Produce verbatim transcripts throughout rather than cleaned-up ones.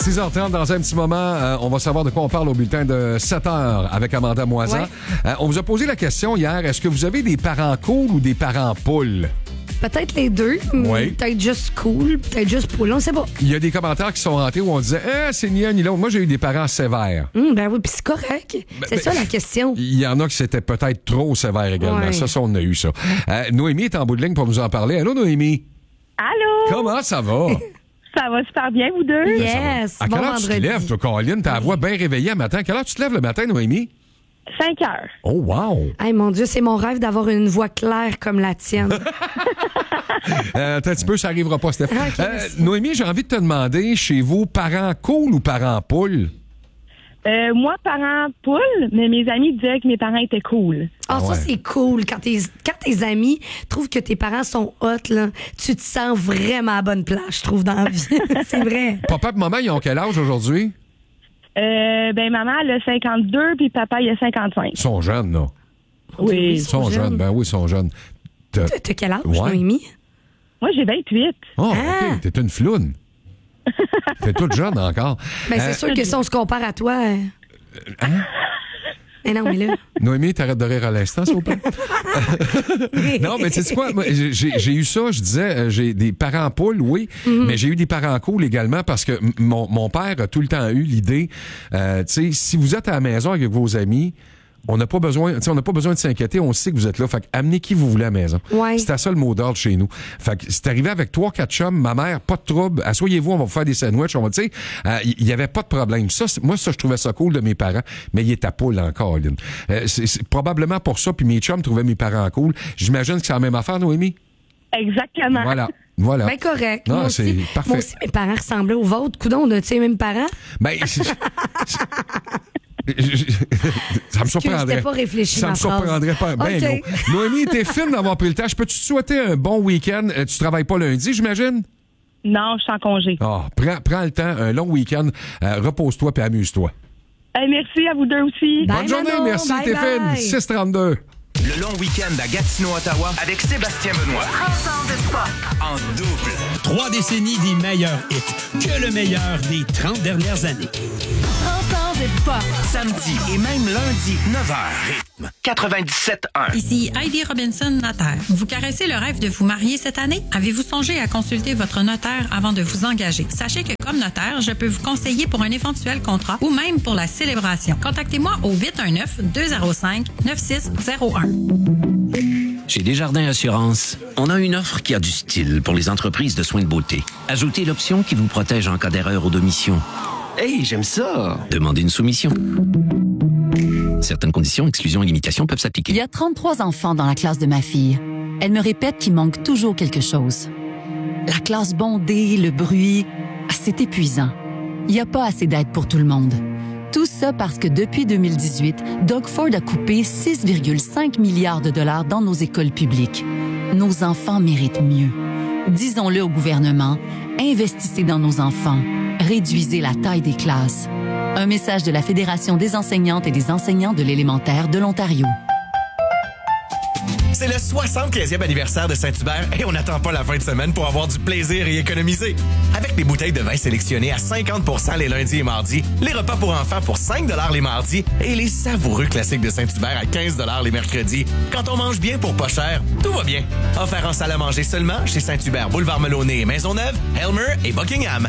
six heures trente, dans un petit moment, euh, on va savoir de quoi on parle au bulletin de sept heures avec Amanda Moisan. Ouais. Euh, on vous a posé la question hier, est-ce que vous avez des parents cool ou des parents poules? Peut-être les deux. Oui. Peut-être juste cool, peut-être juste poule, on sait pas. Il y a des commentaires qui sont rentrés où on disait eh, c'est ni un ni l'autre. Moi, j'ai eu des parents sévères. Hum, ben oui, puis c'est correct. Ben, c'est ben, ça la question. Il y en a qui c'était peut-être trop sévères également. Ouais. Ça, ça, on a eu ça. Euh, Noémie est en bout de ligne pour nous en parler. Allô, Noémie? Allô? Comment ça va? Ça va super bien, vous deux? Yes, À bon quelle heure tu te vendredi. lèves, toi, Caroline? T'as la voix bien réveillée le matin. À quelle heure tu te lèves le matin, Noémie? Cinq heures. Oh, wow! Hey, mon Dieu, c'est mon rêve d'avoir une voix claire comme la tienne. Euh, attends un petit peu, ça n'arrivera pas, Steph. Ah, ok, Euh, merci. Noémie, j'ai envie de te demander, chez vous, parents cool ou parents poules? Euh, moi, parent poule, mais mes amis disaient que mes parents étaient cool. Ah, Ah ça, ouais. c'est cool. Quand tes, quand tes amis trouvent que tes parents sont hot, là, tu te sens vraiment à bonne place, je trouve, dans la vie. C'est vrai. Papa et maman, ils ont quel âge aujourd'hui? Euh, ben, maman, elle a cinquante-deux, puis papa, il a cinquante-cinq. Ils sont jeunes, là. Oui. Ils sont jeunes. Ben oui, ils sont jeunes. T'as- T'as t'as quel âge, Ouais. Noémie? Moi, j'ai vingt-huit. Oh, Ah. OK, t'es une floune. T'es toute jeune encore. Ben, c'est Euh, sûr que si on se compare à toi... euh, Mais non, mais là... Noémie, t'arrêtes de rire à l'instant, s'il vous plaît. Non, mais tu sais quoi? Moi, j'ai, j'ai eu ça, je disais, euh, j'ai des parents poules, oui, mais j'ai eu des parents cool également parce que m- mon, mon père a tout le temps eu l'idée, euh, tu sais, si vous êtes à la maison avec vos amis, on n'a pas besoin, tu sais, on n'a pas besoin de s'inquiéter, on sait que vous êtes là. Fait que amenez qui vous voulez à la maison. Ouais. C'était ça le mot d'ordre chez nous. Fait que c'est arrivé avec trois, quatre chums, ma mère, pas de trouble, asseyez-vous, on va vous faire des sandwichs, on va, tu sais, euh, il y avait pas de problème. Ça, c'est- moi, ça, je trouvais ça cool de mes parents, mais il est à poule encore, Lynn. Euh, c'est, c'est probablement pour ça, puis mes chums trouvaient mes parents cool. J'imagine que c'est la même affaire, Noémie? Exactement. Voilà. Voilà. Ben correct. Non, moi, c'est aussi, parfait. moi aussi, mes parents ressemblaient aux vôtres. Coudon, on a-tu les mêmes parents? Ben, c'est- c'est- je- je- ça me surprendrait. c'était pas réfléchi, Ça ma me surprendrait pas. Ben, OK. gros. Noémie, t'es fine d'avoir pris le temps. Je peux te souhaiter un bon week-end? Euh, Tu travailles pas lundi, j'imagine? Non, je suis en congé. Ah, prends, prends le temps, un long week-end. Euh, repose-toi puis amuse-toi. Euh, merci à vous deux aussi. Bye, Bonne journée, Manon. merci, Bye, t'es bye. fine. six trente-deux. Le long week-end à Gatineau, Ottawa, avec Sébastien Benoît. En double. Trois décennies des meilleurs hits. Que le meilleur des trente dernières années. trente ans de pop. Samedi et même lundi, neuf heures. Rythme quatre-vingt-dix-sept un. Ici Heidi Robinson, notaire. Vous caressez le rêve de vous marier cette année? Avez-vous songé à consulter votre notaire avant de vous engager? Sachez que comme notaire, je peux vous conseiller pour un éventuel contrat ou même pour la célébration. Contactez-moi au huit un neuf, deux zéro cinq, neuf six zéro un. Chez Desjardins Assurance, on a une offre qui a du style pour les entreprises de soins de beauté. Ajoutez l'option qui vous protège en cas d'erreur ou d'omission. Hey, j'aime ça! Demandez une soumission. Certaines conditions, exclusions et limitations peuvent s'appliquer. Il y a trente-trois enfants dans la classe de ma fille. Elle me répète qu'il manque toujours quelque chose. La classe bondée, le bruit, ah, c'est épuisant. Il n'y a pas assez d'aide pour tout le monde. Tout ça parce que depuis deux mille dix-huit, Doug Ford a coupé six virgule cinq milliards de dollars dans nos écoles publiques. Nos enfants méritent mieux. Disons-le au gouvernement, investissez dans nos enfants. Réduisez la taille des classes. Un message de la Fédération des enseignantes et des enseignants de l'élémentaire de l'Ontario. C'est le soixante-quinzième anniversaire de Saint-Hubert et on n'attend pas la fin de semaine pour avoir du plaisir et économiser. Avec des bouteilles de vin sélectionnées à cinquante pour cent les lundis et mardis, les repas pour enfants pour cinq dollars les mardis et les savoureux classiques de Saint-Hubert à quinze dollars les mercredis. Quand on mange bien pour pas cher, tout va bien. Offert en salle à manger seulement chez Saint-Hubert, Boulevard Melonnet, Maisonneuve, Elmer et Buckingham.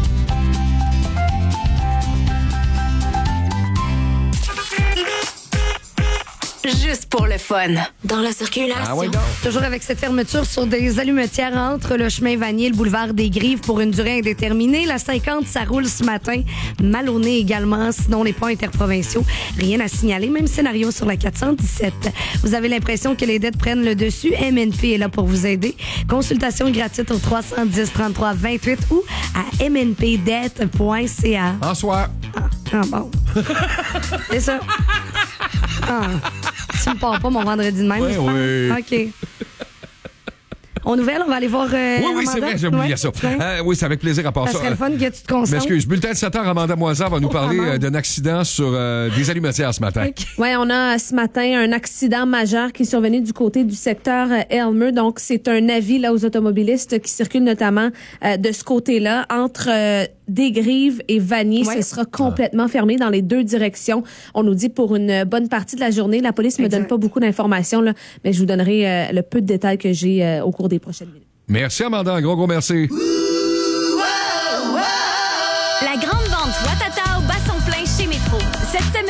Juste pour le fun. Dans la circulation. Ah ouais, donc. Toujours avec cette fermeture sur des allumetières entre le chemin Vanier et le boulevard des Grives pour une durée indéterminée. La cinquante, ça roule ce matin. Mal au nez également, sinon les ponts interprovinciaux. Rien à signaler, même scénario sur la quatre cent dix-sept. Vous avez l'impression que les dettes prennent le dessus? M N P est là pour vous aider. Consultation gratuite au trois cent dix, trente-trois, vingt-huit ou à m n p dette point c a. En soir. Ah bon. C'est ça. Ah. Tu me parles pas mon vendredi de même. Oui, j'espère? oui. OK. Aux nouvelles, on va aller voir. Euh, Oui, oui, c'est Amanda. vrai, j'ai oublié Ouais, ça. ouais. Euh, oui, c'est avec plaisir à part Ça ça. serait le fun que tu te concentres. M'excuse. Bulletin de sept heures, Amanda Moisan va nous Oh, parler maman. euh, d'un accident sur euh, des allumetières ce matin. OK. Oui, on a ce matin un accident majeur qui est survenu du côté du secteur euh, Elmer. Donc, c'est un avis là aux automobilistes qui circulent notamment euh, de ce côté-là entre euh, Desgrives et Vanier. Ouais. Ce sera complètement fermé dans les deux directions. On nous dit pour une bonne partie de la journée. La police me Exact. donne pas beaucoup d'informations, là, mais je vous donnerai euh, le peu de détails que j'ai euh, au cours des prochaines minutes. Merci, Amanda. Un gros, gros merci. La grande